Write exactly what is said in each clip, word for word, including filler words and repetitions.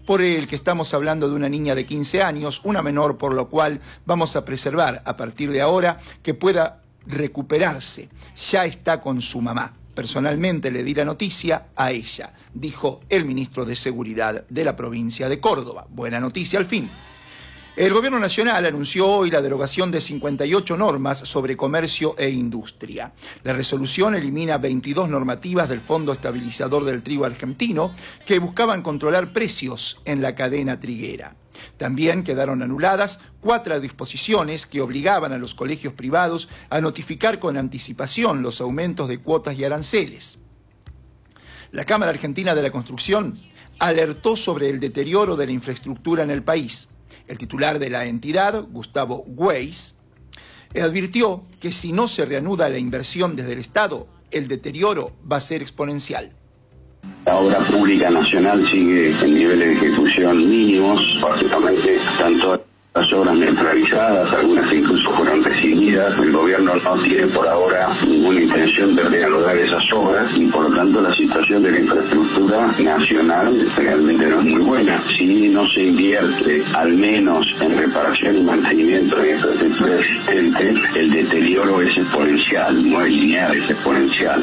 por el que estamos hablando de una niña de quince años, una menor, por lo cual vamos a preservar a partir de ahora que pueda recuperarse. Ya está con su mamá. Personalmente le di la noticia a ella, dijo el ministro de Seguridad de la provincia de Córdoba. Buena noticia al fin. El Gobierno Nacional anunció hoy la derogación de cincuenta y ocho normas sobre comercio e industria. La resolución elimina veintidós normativas del Fondo Estabilizador del Trigo Argentino que buscaban controlar precios en la cadena triguera. También quedaron anuladas cuatro disposiciones que obligaban a los colegios privados a notificar con anticipación los aumentos de cuotas y aranceles. La Cámara Argentina de la Construcción alertó sobre el deterioro de la infraestructura en el país. El titular de la entidad, Gustavo Weiss, advirtió que si no se reanuda la inversión desde el Estado, el deterioro va a ser exponencial. La obra pública nacional sigue en niveles de ejecución mínimos, básicamente tanto las obras neutralizadas, algunas incluso fueron recibidas. El gobierno no tiene por ahora ninguna intención de reanudar esas obras y por lo tanto la situación de la infraestructura nacional realmente no es muy buena. Si no se invierte al menos en reparación y mantenimiento de infraestructura existente, el deterioro es exponencial, no es lineal, es exponencial.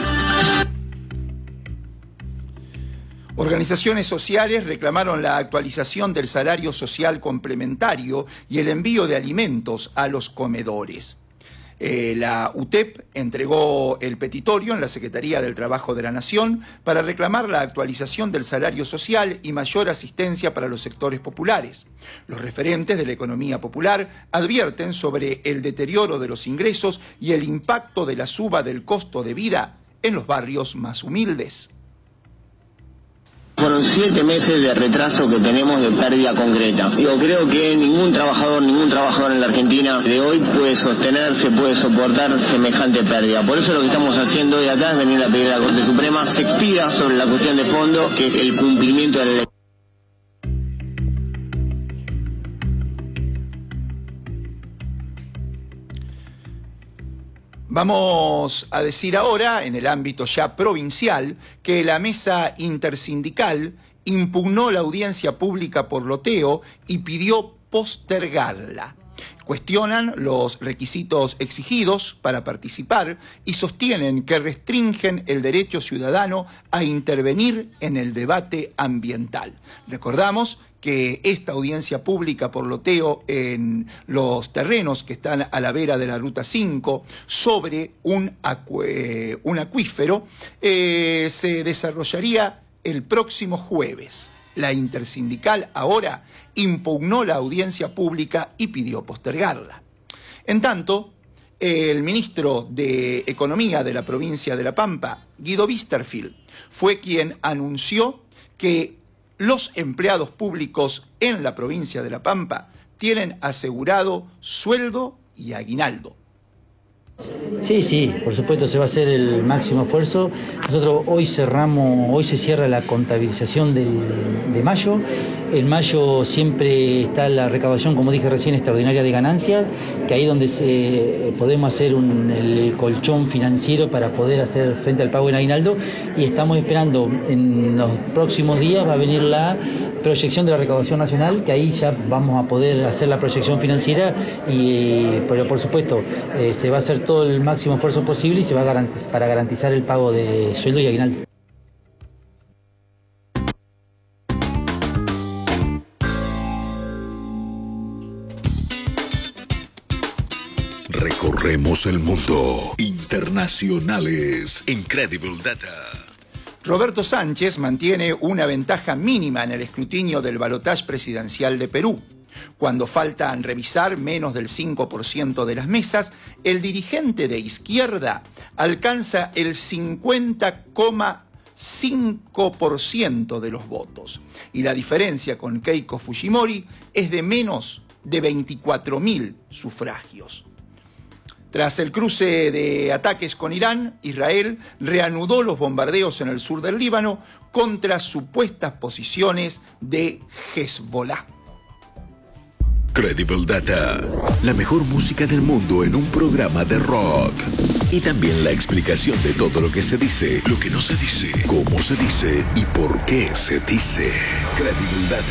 Organizaciones sociales reclamaron la actualización del salario social complementario y el envío de alimentos a los comedores. Eh, la U T E P entregó el petitorio en la Secretaría del Trabajo de la Nación para reclamar la actualización del salario social y mayor asistencia para los sectores populares. Los referentes de la economía popular advierten sobre el deterioro de los ingresos y el impacto de la suba del costo de vida en los barrios más humildes. Fueron siete meses de retraso que tenemos de pérdida concreta. Yo creo que ningún trabajador, ningún trabajador en la Argentina de hoy puede sostenerse, puede soportar semejante pérdida. Por eso lo que estamos haciendo hoy acá es venir a pedir a la Corte Suprema se expida sobre la cuestión de fondo, que es el cumplimiento de la ley. Vamos a decir ahora, en el ámbito ya provincial, que la mesa intersindical impugnó la audiencia pública por loteo y pidió postergarla. Cuestionan los requisitos exigidos para participar y sostienen que restringen el derecho ciudadano a intervenir en el debate ambiental. Recordamos que esta audiencia pública por loteo en los terrenos que están a la vera de la Ruta cinco sobre un, acu eh, un acuífero eh, se desarrollaría el próximo jueves. La intersindical ahora impugnó la audiencia pública y pidió postergarla. En tanto, el ministro de Economía de la provincia de La Pampa, Guido Wisterfield, fue quien anunció que los empleados públicos en la provincia de La Pampa tienen asegurado sueldo y aguinaldo. Sí, sí, por supuesto se va a hacer el máximo esfuerzo. Nosotros hoy cerramos, hoy se cierra la contabilización del, de mayo. En mayo siempre está la recaudación, como dije recién, extraordinaria de ganancias, que ahí es donde se, podemos hacer un, el colchón financiero para poder hacer frente al pago en aguinaldo. Y estamos esperando, en los próximos días va a venir la proyección de la recaudación nacional, que ahí ya vamos a poder hacer la proyección financiera, y, pero por supuesto eh, se va a hacer todo el máximo esfuerzo posible y se va a garantizar, para garantizar el pago de sueldo y aguinaldo. Recorremos el mundo. Internacionales. Incredible Data. Roberto Sánchez mantiene una ventaja mínima en el escrutinio del balotaje presidencial de Perú. Cuando faltan revisar menos del cinco por ciento de las mesas, el dirigente de izquierda alcanza el cincuenta coma cinco por ciento de los votos. Y la diferencia con Keiko Fujimori es de menos de veinticuatro mil sufragios. Tras el cruce de ataques con Irán, Israel reanudó los bombardeos en el sur del Líbano contra supuestas posiciones de Hezbollah. Credible Data. La mejor música del mundo en un programa de rock. Y también la explicación de todo lo que se dice, lo que no se dice, cómo se dice y por qué se dice. Credible Data.